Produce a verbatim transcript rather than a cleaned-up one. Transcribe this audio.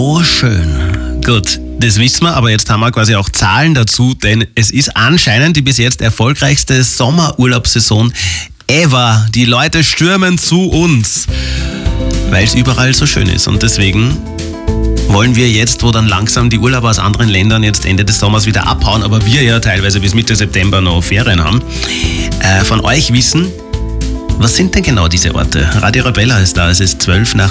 Oh, schön. Gut, das wissen wir, aber jetzt haben wir quasi auch Zahlen dazu, denn es ist anscheinend die bis jetzt erfolgreichste Sommerurlaubssaison ever. Die Leute stürmen zu uns, weil es überall so schön ist. Und deswegen wollen wir jetzt, wo dann langsam die Urlauber aus anderen Ländern jetzt Ende des Sommers wieder abhauen, aber wir ja teilweise bis Mitte September noch Ferien haben, äh, von euch wissen, was sind denn genau diese Orte? Radio Arabella ist da, es ist zwölf nach